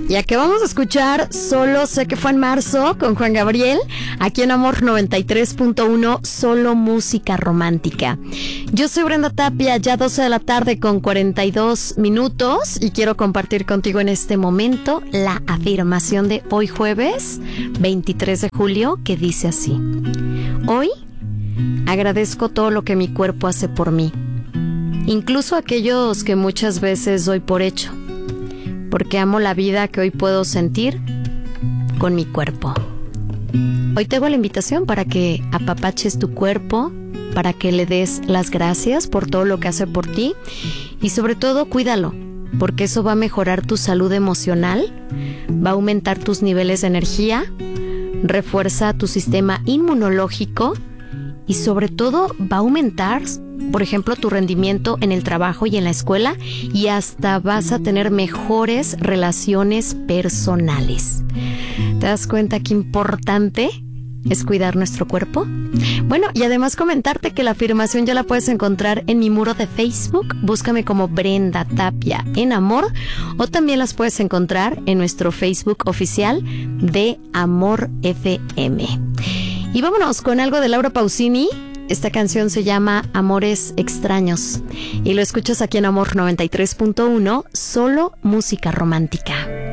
Ya que vamos a escuchar Solo sé que fue en marzo con Juan Gabriel, aquí en Amor 93.1, solo música romántica. Yo soy Brenda Tapia, ya 12 de la tarde con 42 minutos y quiero compartir contigo en este momento la afirmación de hoy jueves 23 de julio que dice así: hoy agradezco todo lo que mi cuerpo hace por mí, incluso aquellos que muchas veces doy por hecho, porque amo la vida que hoy puedo sentir con mi cuerpo. Hoy te hago la invitación para que apapaches tu cuerpo, para que le des las gracias por todo lo que hace por ti y sobre todo cuídalo, porque eso va a mejorar tu salud emocional, va a aumentar tus niveles de energía, refuerza tu sistema inmunológico y sobre todo va a aumentar, por ejemplo, tu rendimiento en el trabajo y en la escuela, y hasta vas a tener mejores relaciones personales. ¿Te das cuenta qué importante es cuidar nuestro cuerpo? Bueno, y además comentarte que la afirmación ya la puedes encontrar en mi muro de Facebook. Búscame como Brenda Tapia en Amor, o también las puedes encontrar en nuestro Facebook oficial de Amor FM. Y vámonos con algo de Laura Pausini. Esta canción se llama Amores Extraños y lo escuchas aquí en Amor 93.1, solo música romántica.